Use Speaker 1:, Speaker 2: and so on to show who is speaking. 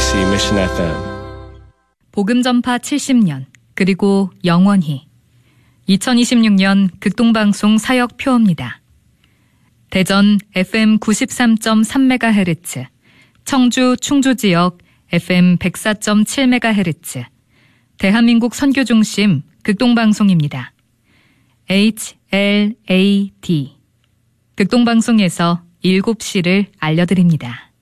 Speaker 1: KBC Mission FM.
Speaker 2: 복음전파 70년, 그리고 영원히. 2026년 극동방송 사역표입니다. 대전 FM 93.3MHz, 청주 충주지역 FM 104.7MHz, 대한민국 선교중심 극동방송입니다. HLAD. 극동방송에서 7시를 알려드립니다.